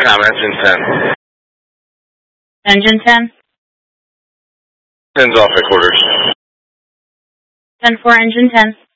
I'm engine 10. Engine 10? 10's off at quarters. 10-4, engine 10.